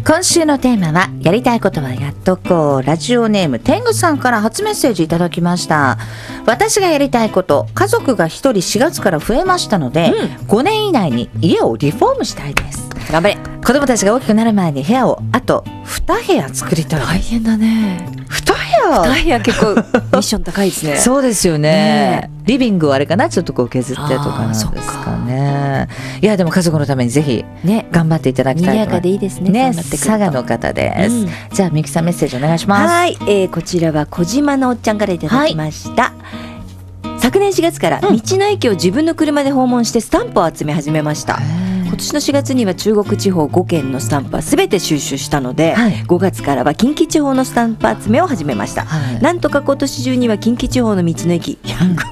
今週のテーマはやりたいことはやっとこう。ラジオネーム天狗さんから初メッセージいただきました。私がやりたいこと、家族が1人4月から増えましたので、5年以内に家をリフォームしたいです。 頑張れ。 子供たちが大きくなる前に部屋をあと2部屋作りたい。 大変だね。 2部屋結構ミッション高いですね。 そうですよね。リビングはあれかな、ちょっとこう削ってとかなんですかね。いやでも家族のためにぜひ頑張っていただきたいと。 賑やかでいいですね。 ね、佐賀の方です。じゃあみきさんメッセージお願いします。 はい、こちらは小島のおっちゃんからいただきました。昨年4月から道の駅を自分の車で訪問してスタンプを集め始めました。今年の4月には中国地方5県のスタンプは全て収集したので、5月からは近畿地方のスタンプ集めを始めました。なんとか今年中には近畿地方の道の駅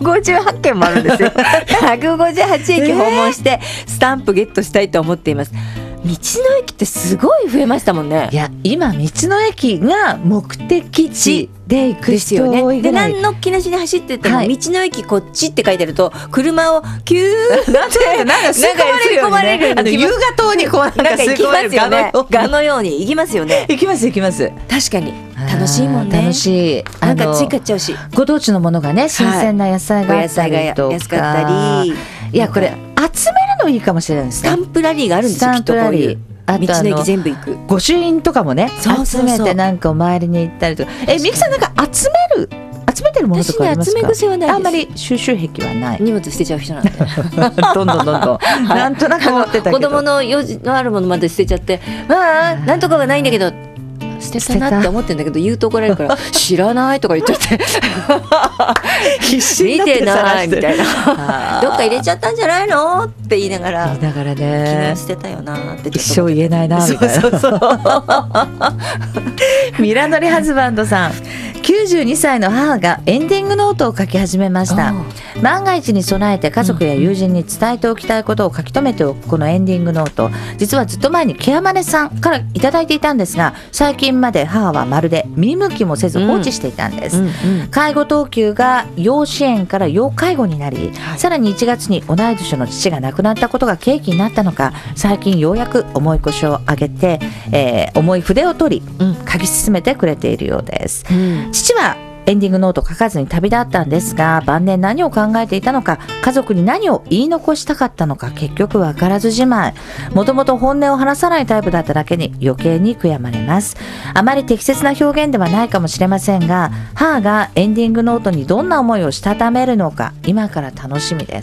158件もあるんですよ。158駅訪問してスタンプゲットしたいと思っています。道の駅ってすごい増えましたもんね。 いや今道の駅が目的地で行く人多いぐらい。 で何の気なしに走ってても、道の駅こっちって書いてあると車をキューなんか吸い込まれるよね。優雅島にこうなんか吸い込まれるガのように行きますよね。 行きます。 確かに楽しいもんね。 楽しい。 なんかつい買っちゃうし、 ご当地のものがね、新鮮な野菜があったりとか、 安かったり。 いやこれ集めるのいいかもしれないですね。 スタンプラリーがあるんですよ、きっとこういう。道の駅全部行く御朱印とかもね、集めてなんかお参りに行ったりとか。みきさんなんか集めてるものとかありますか？ 私ね、集め癖はないです。 あんまり収集癖はない。 荷物捨てちゃう人なんでどんどんなんとなく持ってたけど、 子供の用事のあるものまで捨てちゃって、なんとかがないんだけど捨てたなって思ってんだけど、言うと怒られるから知らないとか言っちゃって必死になって見てないみたいなどっか入れちゃったんじゃないのって言いながらね、 昨日捨てたよなって一生言えないなみたいな。ミラノリハズバンドさん、92歳の母がエンディングノートを書き始めました。万が一に備えて家族や友人に伝えておきたいことを書き留めておくこのエンディングノート、実はずっと前にケアマネさんからいただいていたんですが、最近まで母はまるで見向きもせず放置していたんです。介護等級が要支援から要介護になり、さらに1月に同い年の父が亡くなったことが契機になったのか、最近ようやく重い腰を上げて、重い筆を取り、書き進めてくれているようです。父はエンディングノート書かずに旅立ったんですが、晩年何を考えていたのか、家族に何を言い残したかったのか、結局わからずじまい。もともと本音を話さないタイプだっただけに余計に悔やまれます。あまり適切な表現ではないかもしれませんが、母がエンディングノートにどんな思いをしたためるのか、今から楽しみです。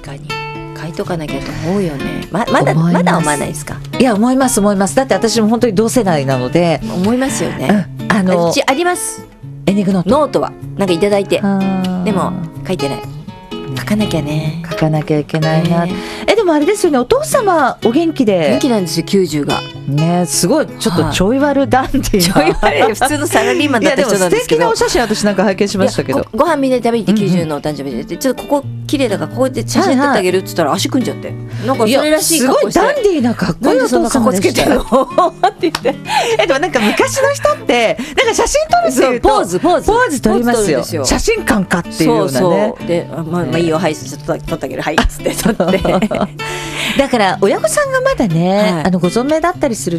確かに書いとかなきゃと思うよね。まだ思わないですか？ いや思います。だって私も本当に同世代なので思いますよね。うちあります。 エンディングノートはなんかいただいて、でも書いてない。書かなきゃね。 書かなきゃいけないな。でもあれですよね、お父様お元気で。 元気なんですよ、90がね。すごいちょっとちょい悪ダンディーな、 ちょい悪い普通のサラリーマンだった人なんですけど、 素敵なお写真私なんか拝見しましたけど、 ご飯みんなで食べに行って90のお誕生日で、ちょっとここ綺麗だからここで写真撮ってあげるって言ったら足組んじゃって、なんかそれらしい格好して、 すごいダンディーなかっこいいお父様でした。なんでそんな格好つけてるのって言って。でもなんか昔の人ってなんか写真撮るっていうとポーズ撮りますよ。写真館かっていうようなね。 でまあいいよ、はい撮ってあげる、はいっつって撮って。 だから親御さんがまだね、ご存命だったりする